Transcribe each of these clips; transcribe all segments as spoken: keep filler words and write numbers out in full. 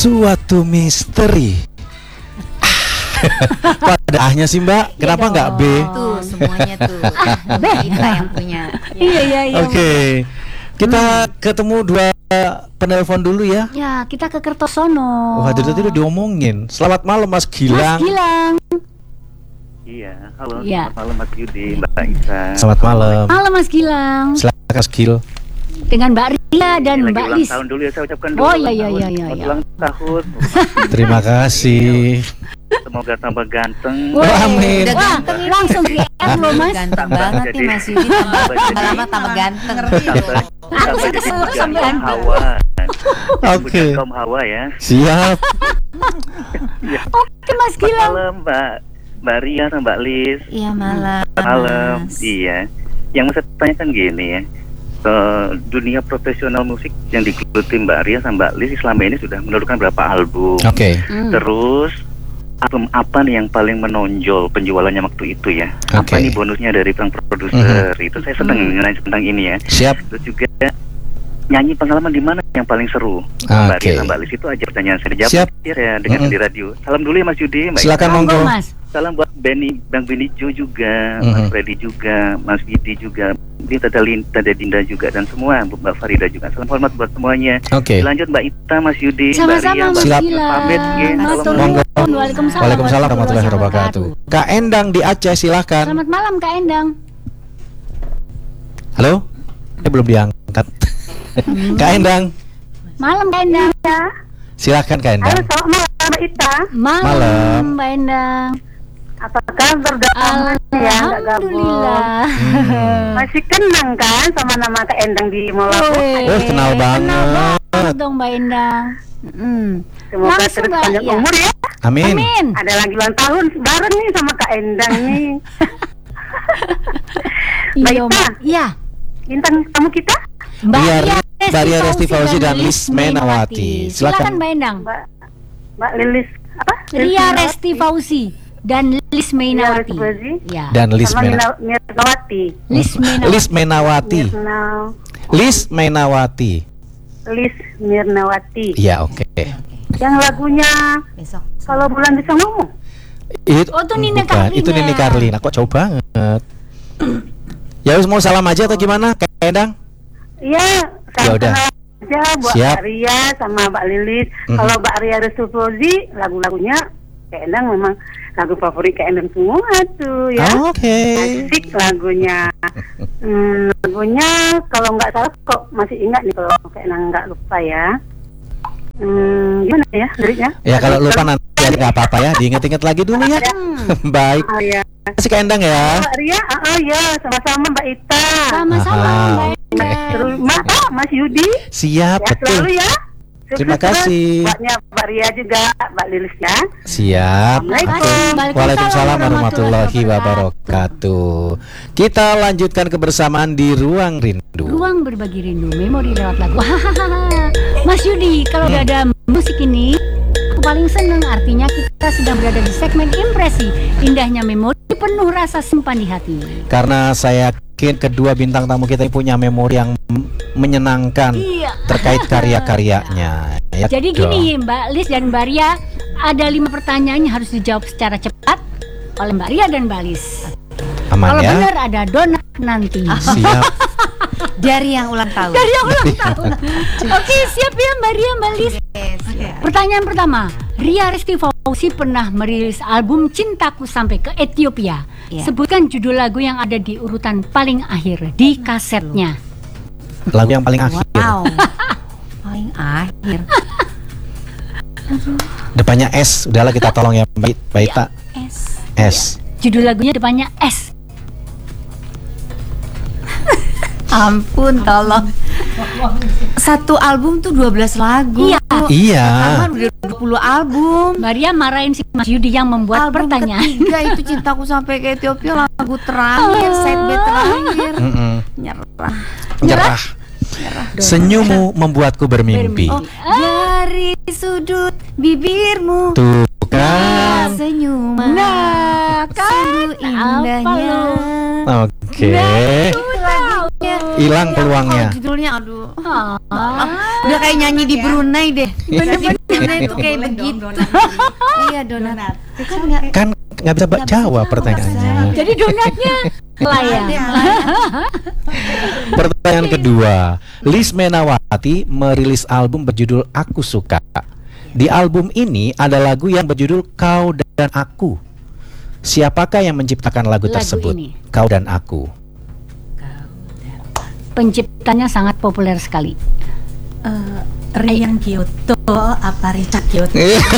Suatu misteri. Kok ada ahnya sih Mbak? Kenapa Iya nggak B? Tuh semuanya tuh kita yang punya. Iya iya iya. Oke, kita ketemu dua penelpon dulu ya. Ya, kita ke Kertosono. Wah, itu udah diomongin. Selamat malam Mas Gilang. Mas Gilang. Iya, halo, Iya. selamat malam Mas Yudi, Mbak Isa. Selamat malam. Halo Mas Gilang. Silakan Mas Gil. Dengan Mbak Ria dan Lagi Mbak ulang Lis. tahun dulu ya, saya ucapkan dulu. Oh, ulang iya, iya, tahun. iya, iya, Selamat iya. ulang tahun. Terima kasih. Semoga tambah ganteng. Wah, amin. Udah Wah, ganteng ini. langsung di M loh Mas. Ganteng Tambah banget jadi- nih Mas Yudi. Tambah tambah lama tambah ganteng. Aku Tambah sih jadi kesel pujaan sampean. kaum Hawa. Oke. Pujaan kaum Hawa ya. Siap. Oke Mas Selamat Gilang. malam Mbak Mbak Ria sama Mbak Lis. Iya malam. Malam. Mas. Iya. Yang mau saya tanyakan gini ya. Ke dunia profesional musik yang digeluti Mbak Ria sama Mbak Lis selama ini sudah menurunkan berapa album? Oke. Hmm. Terus album apa nih yang paling menonjol penjualannya waktu itu ya? Apa Oke. nih bonusnya dari sang produser? Itu saya senang Mhm. nanya tentang ini ya. Siap. Terus juga nyanyi pengalaman di mana yang paling seru? Mbak Oke. Ria sama Mbak Lis itu aja pertanyaan saya jawab Siap. ya dengan Mhm. di radio. Salam dulu ya Mas Yudi, Mbak. Silakan Monggo monggo. Mas. Salam buat Benny, Bang Benny Jo juga, Mhm. Mas Freddy juga, Mas Widi juga, ini Tata Lin, Tata Dinda juga dan semua, Mbak Farida juga. Salam hormat buat semuanya. Oke. Lanjut Mbak Ita, Mas Yudi, Mbak Sama-sama Ria, Mas Mbak Silakan. Gilang. Pamit, ya. Matur Monggo. nuwun. Waalaikumsalam. Waalaikumsalam warahmatullahi wabarakatuh. Kak Endang di Aceh silakan. Selamat malam Kak Endang. Halo? Eh belum diangkat. Kak Endang. Malam Kak Endang. Silakan Kak Endang. Selamat malam Mbak Ita. Malam, Malam. Mbak Endang. Apa kabar? Udah lama ya nggak gabung. Alhamdulillah. Hmm. Masih kenang kan sama nama Kak Endang di Molapo? Woi, Oh, kenal banget. Kenal banget dong Mbak Endang. Mm. Semoga Langsung, terus Mbak, panjang ya. umur ya. Amin. Amin. Ada lagi ulang tahun bareng nih sama Kak Endang nih. Mbak Iya, Ita, Mbak. Iya. bintang tamu kita Mbak Ria- Ria Mbak Ria Resti Fauzi dan Lis Menawati. Silakan Silakan. Mbak Endang. Mbak Mbak Lilis apa? Ria Resti Fauzi dan Lis Menawati. Ria Resti Fauzi. Ya. Dan Lis sama Mena Mina- Mirnawati. Lis Menawati. Lis Menawati. Mirna Lis Menawati. Lis Mirnawati. Iya, oke. Yang lagunya Besok. Kalau Bulan Bisa Ngomong. Itu Oh, itu Nini bukan, Carlina. Itu Nini Carlina. Kok jauh banget. Ya wis mau salam aja atau gimana Kak Endang? Iya, Ya saya udah. kenal aja buat Siap. Mbak Ria sama Mbak Lilis. Mhm. Kalau Mbak Ria Restufozi, lagu-lagunya Kak Endang memang lagu favorit Kak Endang semua tuh ya. Oke. Asik lagunya. Hmm, lagunya kalau nggak salah kok masih ingat nih kalau Kak Endang nggak lupa ya. Hmm, gimana ya liriknya? Ya kalau lupa nanti ya nggak apa-apa ya, diinget-inget lagi dulu ya. Hmm. Baik. Oh ya. Kasih Kak Endang ya. Mbak Ria, ah ah, ya sama-sama Mbak Ita. Sama-sama Aha. Mbak Endang. Terus Mas, ah, Mas Yudi. Siap, Ya betul. selalu ya. Sukses Terima terus kasih. buatnya Mbak Ria juga, Mbak Lilis ya. Siap. Assalamualaikum. Betul. Waalaikumsalam warahmatullahi wabarakatuh. Kita lanjutkan kebersamaan di Ruang Rindu. Ruang berbagi rindu, memori lewat lagu. Hahaha. Mas Yudi, kalau udah ada musik ini, aku paling seneng. Artinya kita sedang berada di segmen impresi. Indahnya memori penuh rasa simpan di hati. Karena saya yakin kedua bintang tamu kita ini punya memori yang m- menyenangkan Iya. terkait karya-karyanya. Ya Jadi dong. gini Mbak Lis dan Mbak Ria, ada lima pertanyaan yang harus dijawab secara cepat oleh Mbak Ria dan Mbak Lis. Aman Kalau ya. benar ada donat nanti. Siap. Dari yang ulang tahun. Dari yang ulang tahun. Oke, siap ya Mbak Ria, Mbak Lis. Yes, ya. Pertanyaan pertama, Ria Resti Fauzi pernah merilis album Cintaku Sampai ke Ethiopia. Iya. Sebutkan judul lagu yang ada di urutan paling akhir di kasetnya. Lagu yang paling akhir. Wow. Paling akhir. Depannya S. Udahlah kita tolong ya Mbak Mbak Ita. S. S. Judul lagunya depannya S. Ampun, tolong. Satu album tuh dua belas lagu. Iya. Iya. Kan udah dua puluh album. Maria marahin si Mas Yudi yang membuat Album pertanyaan. ketiga itu Cintaku Sampai ke Ethiopia, lagu terakhir, side B terakhir. Mm-mm. Nyerah. Nyerah. Senyummu membuatku bermimpi. Oh, dari sudut bibirmu Tuh kan. senyuman. Nah, kan Sungguh indahnya. Oke. Itu lagunya. hilang peluangnya. Oh, judulnya aduh. Ah. Udah kayak nyanyi di Brunei deh. Bener-bener. Brunei itu kayak begitu. Iya, donat. Kan enggak Kan nggak bisa ba- jawab pertanyaannya. Jadi donatnya layang. Pertanyaan kedua, Liz Menawati merilis album berjudul Aku Suka. Di album ini ada lagu yang berjudul Kau dan Aku. Siapakah yang menciptakan lagu, Lagu tersebut? ini. Kau dan Aku. Penciptanya sangat populer sekali. Eh, Rian Kyoto apa Richard Kyoto?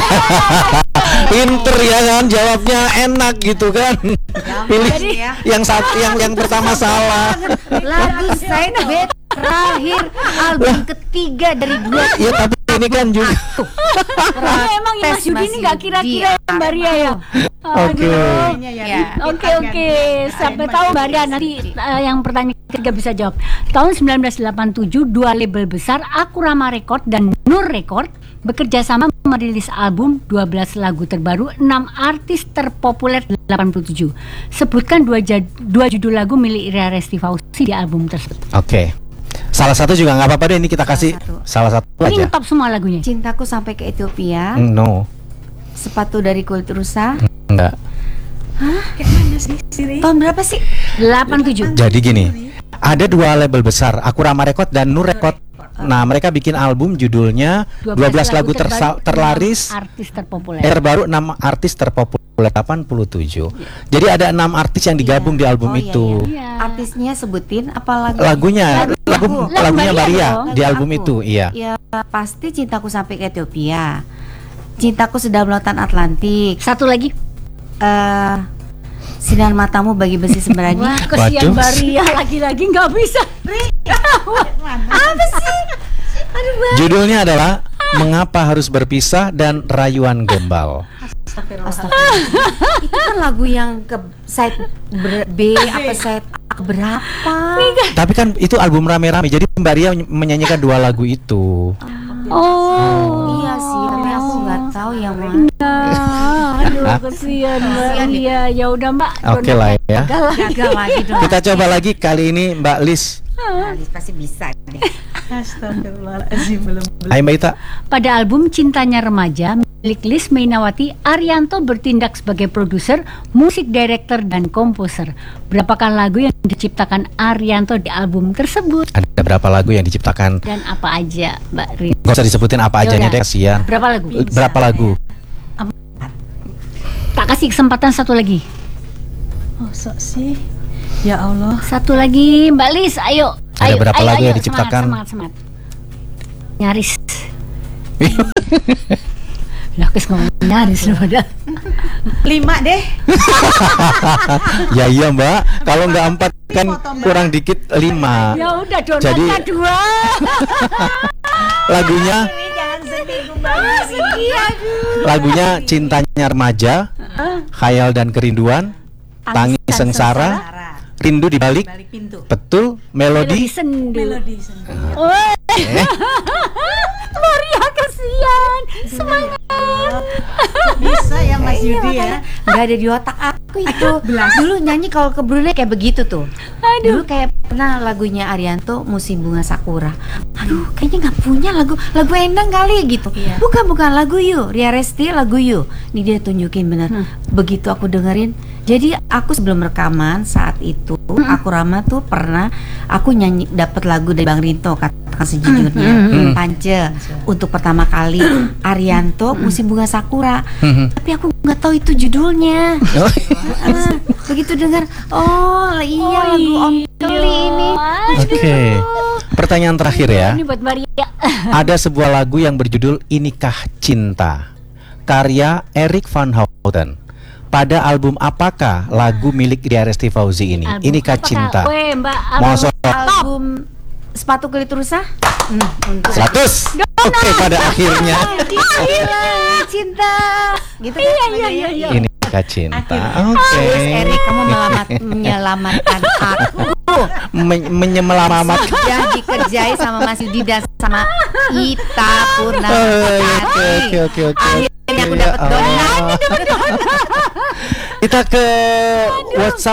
Pinter ya kan, jawabnya enak gitu kan. Pilih yang satu, yang yang pertama salah. lagu Side B terakhir album ketiga dari dua. Ya tapi ini kan juga. Ya, emang Mas Yudi ini nggak kira-kira ya, Mbak Ria ya. Oke. Ya. Oke oke, sampai tahu Mbak Ria nanti uh, yang pertanyaan ketiga bisa jawab. Tahun sembilan belas delapan puluh tujuh dua label besar Akurama Record dan Nur Record bekerja sama merilis album dua belas lagu terbaru enam artis terpopuler delapan puluh tujuh. Sebutkan dua, jad, dua judul lagu milik Ria Resti Fauzi di album tersebut. Oke. Salah satu juga nggak apa-apa deh, ini kita kasih satu. salah satu Ini aja. ngetop semua lagunya. Cintaku Sampai ke Ethiopia, Mm, No, Sepatu dari Kulit Rusa. enggak. Kayak mana sih Siri? Tahun berapa sih? delapan puluh tujuh. Jadi gini, ada dua label besar, Akurama Record dan Nur Record. Nah, mereka bikin album judulnya dua belas lagu tersa- terlaris artis terpopuler. terbaru enam artis terpopuler delapan puluh tujuh. Jadi ada enam artis yang digabung di album Oh, iya, itu. Iya. Artisnya sebutin apa lagu? Lagunya, Lagu lagu aku. lagunya Lagu Maria dong. di Lagu album aku. itu, iya. Ya pasti Cintaku Sampai ke Ethiopia, Cintaku Sedalam Lautan Atlantik, Satu lagi. eh Sinar Matamu Bagi Besi Sembrani. Wah, kesian Waduh. Mbak Ria lagi-lagi nggak bisa. Apa sih? Aduh, Bang. Judulnya adalah Mengapa Harus Berpisah dan Rayuan Gombal. Astagfirullah. Itu kan lagu yang ke side ber- B apa side A berapa? Tapi kan itu album rame-rame, jadi Mbak Ria menyanyikan dua lagu itu. Oh. Iya sih, tapi aku nggak tahu yang mana. Nah, aduh kesian Mbak Ria. Ya udah Mbak. Oke lah ya. Gagal lagi dong. Kita coba lagi kali ini Mbak Liz. Alis pasti bisa deh. Astagfirullahaladzim, belum belum. Ayo Mbak Ita. Pada album Cintanya Remaja milik Liz Menawati, Arianto bertindak sebagai produser, musik director dan komposer. Berapakah lagu yang diciptakan Arianto di album tersebut? Ada berapa lagu yang diciptakan? Dan apa aja, Mbak Ria? Gak usah disebutin apa ajanya Yaudah. deh, kasihan. Berapa lagu? Berapa lagu? Tak kasih kesempatan satu lagi. Oh, sok sih. Ya Allah. Satu lagi, Mbak Liz, ayo. Ada ayo, berapa ayo, lagu ayo, yang diciptakan? Semangat, semangat, semangat. Nyaris. Lah, kes ngomong nyaris loh padahal. Lima deh. Ya iya Mbak, kalau nggak empat kan kurang dikit lima. Ya udah, donatnya Jadi- dua. Lagunya, Jangan sedih gue lagunya Cintanya Remaja, Khayal dan Kerinduan, Tangis Sengsara, Rindu di Balik, balik pintu. betul, Melodi Melodi. sendu. Melodi sendiri. Woi. Eh, Maria kasihan. Semangat. Bisa ya Mas Yudi ya. Nggak ada di otak aku itu. Dulu nyanyi kalau ke Brunei kayak begitu tuh. Aduh. Dulu kayak pernah lagunya Arianto Musim Bunga Sakura. Aduh, kayaknya nggak punya lagu lagu Endang kali gitu. Iya. Bukan bukan lagu You, Ria Resti lagu You. Nih dia tunjukin bener. Begitu aku dengerin. Jadi aku sebelum rekaman saat itu, aku Rama tuh pernah aku nyanyi dapat lagu dari Bang Rinto katakan sejujurnya. Pance untuk pertama kali Arianto Musim Bunga Sakura. Tapi aku nggak tahu itu judulnya. oh, Ah, begitu dengar, oh iya lagu Om Keli ini. Oke. Pertanyaan terakhir ya. Ini buat Maria. Ada sebuah lagu yang berjudul Inikah Cinta, karya Erik van Houten. Pada album apakah lagu milik Ria Resti Fauzi ini? Album Inikah apakah? Cinta. Weh, Mbak. album- Mosok Album Sepatu Kulit Rusa. Hmm, untuk seratus. Oke, pada akhirnya Gila, cinta. Gitu kan? Iya, iya, iya, iya. Inikah Cinta. Terus Oke. Erik, kamu melamat, menyelamatkan aku. Men- menyemelamat. Ya dikerjai sama Mas Yudi dan sama Ita Purnama. Oh, oke oke oke oke. Akhirnya aku Ya dapat donat. Allah. Kita ke WhatsApp ya.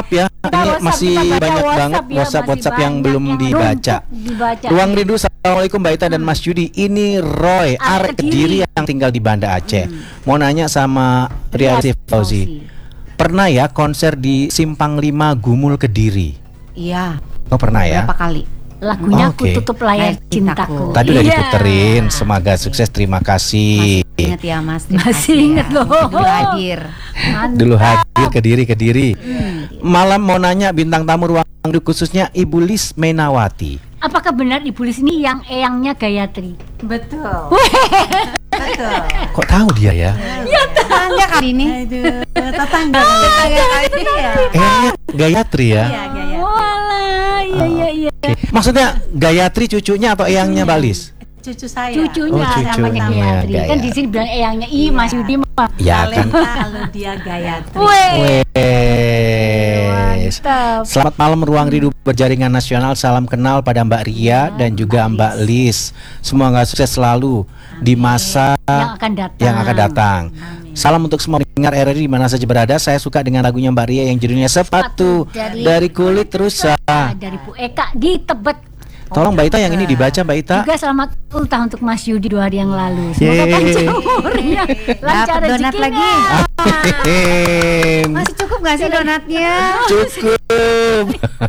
Kita ini WhatsApp, masih kita baca banyak WhatsApp banget ya, WhatsApp masih WhatsApp yang banyak belum yang dibaca. numpuk dibaca. Ruang Rindu, assalamualaikum Mbak Ita dan Mas Yudi. Ini Roy Arek Arek Kediri yang tinggal di Banda Aceh. Mau nanya sama Ria Arif Fauzi. Pernah ya konser di Simpang lima Gumul Kediri? Iya. Oh pernah ya? Berapa kali? Lagunya Oke. Ku Tutup Layar Layar Cintaku. Cintaku. Tadi udah Iya. diputerin. Semoga sukses. Terima kasih. Masih ingat ya Mas? Terima Masih kasih ingat ya. loh. Dulu hadir. Mantap. Dulu hadir Kediri Kediri. Malam mau nanya bintang tamu Ruang Rindu khususnya Ibu Lis Menawati. Apakah benar Ibu Lis ini yang eyangnya Gayatri? Betul. Betul. Kok tahu dia ya? Tetangga kali ini. Aduh, tetangga. Tetangga kali ya. Eyangnya Gayatri ya? Iya, Gaya. Walah, iya iya iya. Oke. Maksudnya Gayatri cucunya atau eyangnya Mbak Lis? Cucu saya. Cucunya Oh, namanya cucunya Gayatri. Kan Gayatri. di sini bilang eyangnya Ih, Mas Yudi mah. Ya kan. Talenta kalau dia Gayatri. Weh. Wes. Mantap. Selamat malam Ruang Rindu Berjaringan Nasional. Salam kenal pada Mbak Ria dan juga Mbak Lis. Semoga sukses selalu di masa Yang akan datang. yang akan datang. Salam untuk semua pendengar R R I di mana saja berada. Saya suka dengan lagunya Mbak Ria yang judulnya Sepatu Sepatu dari- dari Kulit Rusa. Dari Bu Eka di Tebet. Tolong Mbak Ita yang ini dibaca Mbak Ita. Juga selamat ultah untuk Mas Yudi dua hari yang lalu. Semoga Yeay. panjang umurnya, lancar Dapat donat rezekinya. lagi. Amin. Masih cukup gak sih donatnya? Cukup.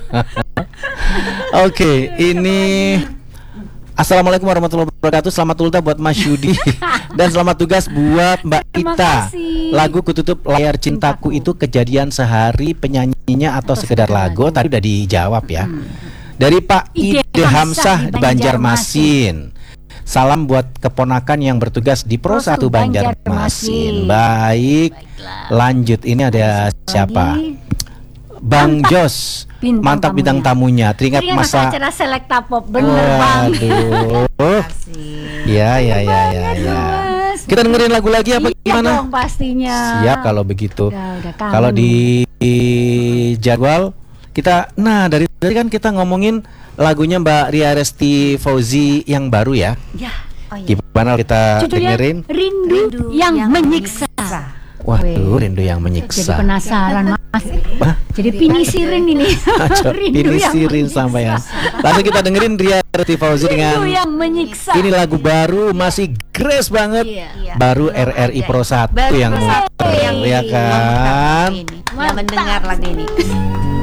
Oke, ini Assalamualaikum warahmatullahi wabarakatuh. Selamat ultah buat Mas Yudi dan selamat tugas buat Mbak Terima Ita. kasih. Lagu Ku Tutup Layar Cintaku itu kejadian sehari, penyanyinya atau, sekedar lagu? Tadi udah dijawab ya. Dari Pak Ide Ide Hamsah Hamsah di di Banjarmasin. Salam buat keponakan yang bertugas di Pro Pro satu satu Banjarmasin. Banjarmasin. Baik. Baiklah. Lanjut, ini ada siapa? Lagi. Bang Jos. Bintang Mantap tamunya. bintang tamunya. Teringat Teringat masa masa acara Selekta Pop, bener Bang. Waduh. Ya ya ya ya ya. Mas. Kita dengerin lagu lagi apa Iya gimana? dong pastinya. Siap kalau begitu. Udah, udah kangen. Kalau di, di jadwal kita, nah dari tadi kan kita ngomongin lagunya Mbak Ria Resti Fauzi yang baru ya. Ya. Oh iya. Gimana kita Judulnya dengerin? Rindu, Rindu yang, yang menyiksa. Waduh, rindu yang Jadi menyiksa. penasaran Mas. Hah? Jadi pinisirin ini. Aco, Rindu ini yang sirin menyiksa. sampean. Langsung kita dengerin Ria Resti Fauzi dengan Rindu yang menyiksa. ini lagu baru, masih grace banget. Iya. Baru R R I Pro satu Baru yang Pro satu muter, yang ya kan? ini, yang mendengar lagu ini.